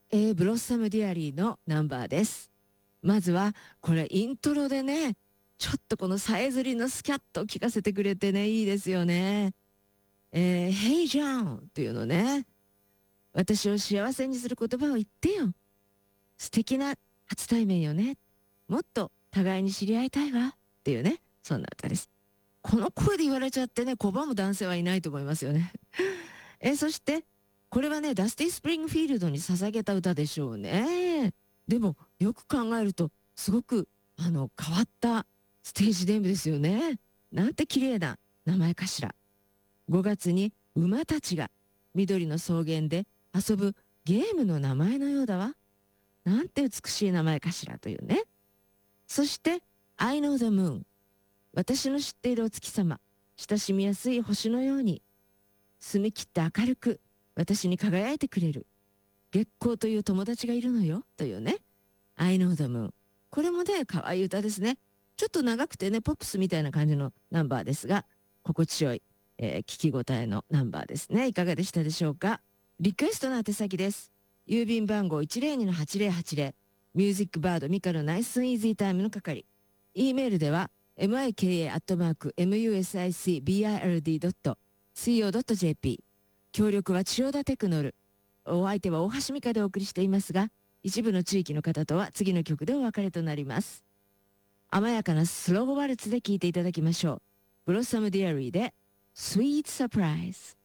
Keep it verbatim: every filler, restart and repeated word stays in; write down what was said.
えー、ブロッサムディアリーのナンバーです。まずは、これイントロでね、ちょっとこのさえずりのスキャットを聞かせてくれてね、いいですよね。えー、Hey John っていうのね。私を幸せにする言葉を言ってよ。素敵な初対面よね。もっと互いに知り合いたいわ。っていうね、そんな歌です。この声で言われちゃってね、拒む男性はいないと思いますよね。えー、そして、これはね、ダスティ・スプリングフィールドに捧げた歌でしょうね。でも、よく考えると、すごく、あの、変わったステージネームですよね。なんて綺麗な名前かしら。ごがつに馬たちが緑の草原で遊ぶゲームの名前のようだわ。なんて美しい名前かしらというね。そして、I know the moon。私の知っているお月様。親しみやすい星のように、澄み切って明るく、私に輝いてくれる。月光という友達がいるのよ。というね。I know the moon。これもね、可愛い歌ですね。ちょっと長くてね、ポップスみたいな感じのナンバーですが、心地よい、えー聞き応えのナンバーですね。いかがでしたでしょうか。リクエストの宛先です。郵便番号 いちまるにのはちまるはちまる。ミュージックバードミカのナイスイージータイムの係。E メールでは mika.musicbird.co.jp。協力は千代田テクノル。お相手は大橋美香でお送りしていますが、一部の地域の方とは次の曲でお別れとなります。甘やかなスローワルツで聴いていただきましょう。ブロッサムディアリーで Sweet Surprise。